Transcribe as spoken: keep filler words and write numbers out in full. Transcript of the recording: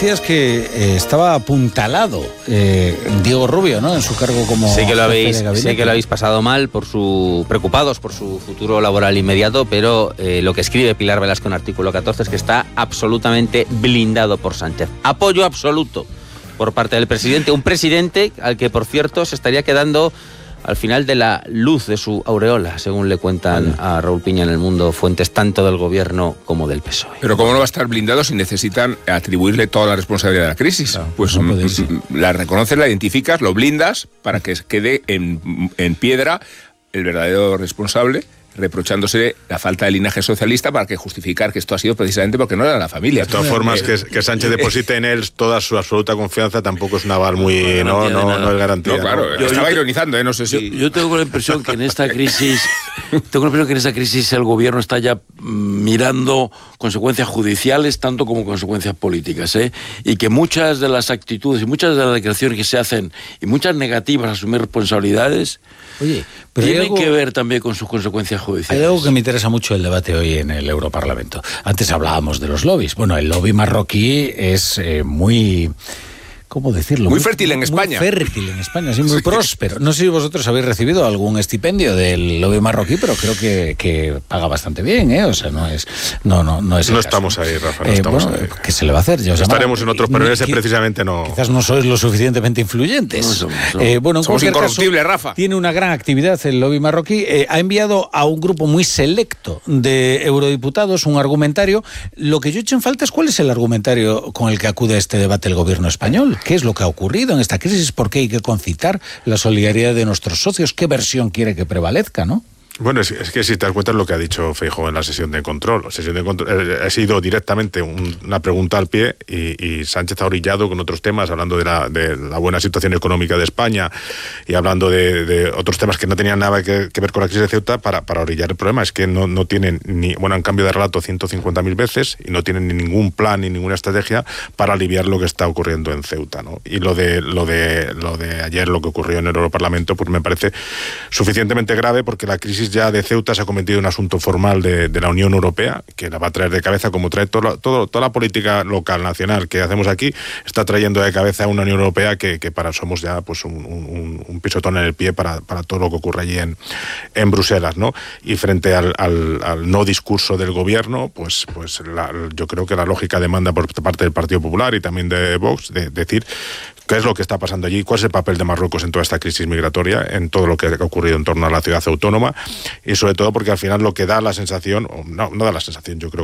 Decías que eh, estaba apuntalado eh, Diego Rubio, ¿no? En su cargo como sé que lo habéis, jefe de gabinete. sé que lo habéis pasado mal, por su preocupados por su futuro laboral inmediato, pero eh, lo que escribe Pilar Velasco en artículo catorce es que está absolutamente blindado por Sánchez. Apoyo absoluto por parte del presidente, un presidente al que, por cierto, se estaría quedando al final de la luz de su aureola, según le cuentan a Raúl Piña en El Mundo fuentes tanto del gobierno como del P S O E. Pero ¿cómo no va a estar blindado si necesitan atribuirle toda la responsabilidad de la crisis? Claro, pues no m- m- la reconoces, la identificas, lo blindas para que quede en, en piedra el verdadero responsable, reprochándose la falta de linaje socialista para que justificar que esto ha sido precisamente porque no era la familia. De todas formas, eh, que, que Sánchez deposite en él toda su absoluta confianza tampoco es un aval muy... No, no, no, no es garantía. No, claro, ¿no? yo, estaba yo, ironizando, ¿eh? No sé si... Yo, yo tengo la impresión que en esta crisis, tengo la impresión que en esta crisis el gobierno está ya mirando consecuencias judiciales tanto como consecuencias políticas, ¿eh? Y que muchas de las actitudes y muchas de las declaraciones que se hacen y muchas negativas a asumir responsabilidades, Oye, pero tienen algo, que ver también con sus consecuencias judiciales. Hay algo que me interesa mucho el debate hoy en el Europarlamento. Antes hablábamos de los lobbies. Bueno, el lobby marroquí es eh, muy... ¿Cómo decirlo? Muy fértil en España. Muy fértil en España, sí, muy Sí. próspero. No sé si vosotros habéis recibido algún estipendio del lobby marroquí, pero creo que, que paga bastante bien, ¿eh? O sea, no es... No, no, no es el No caso. estamos ahí, Rafa, no Eh, estamos bueno, ahí. ¿qué se le va a hacer? Ya os Estaremos llamo- en otros, y- pero y- ese que- precisamente no... Quizás no sois lo suficientemente influyentes. No somos, no. Eh, bueno, en Somos cualquier caso, incorruptibles, Rafa. tiene una gran actividad el lobby marroquí. Eh, ha enviado a un grupo muy selecto de eurodiputados un argumentario. Lo que yo echo en falta es cuál es el argumentario con el que acude a este debate el gobierno español. ¿Qué es lo que ha ocurrido en esta crisis? ¿Por qué hay que concitar la solidaridad de nuestros socios? ¿Qué versión quiere que prevalezca, no? Bueno, es, es que si te das cuenta es lo que ha dicho Feijóo en la sesión de control. La sesión de control eh, ha sido directamente un, una pregunta al pie y, y Sánchez ha orillado con otros temas, hablando de la, de la buena situación económica de España y hablando de, de otros temas que no tenían nada que, que ver con la crisis de Ceuta para, para orillar el problema. Es que no, no tienen ni, bueno, han cambiado de relato ciento cincuenta mil veces y no tienen ni ningún plan ni ninguna estrategia para aliviar lo que está ocurriendo en Ceuta, ¿no? Y lo de, lo de, lo de ayer, lo que ocurrió en el Europarlamento, pues me parece suficientemente grave porque la crisis ya de Ceuta se ha convertido en un asunto formal de, de la Unión Europea, que la va a traer de cabeza como trae todo, todo, toda la política local, nacional que hacemos aquí, está trayendo de cabeza a una Unión Europea que, que para somos ya pues un, un, un pisotón en el pie para, para todo lo que ocurre allí en, en Bruselas, ¿no? Y frente al, al, al no discurso del gobierno, pues, pues la, yo creo que la lógica demanda por parte del Partido Popular y también de Vox de, de decir qué es lo que está pasando allí, cuál es el papel de Marruecos en toda esta crisis migratoria, en todo lo que ha ocurrido en torno a la ciudad autónoma y sobre todo porque al final lo que da la sensación, o no, no da la sensación, yo creo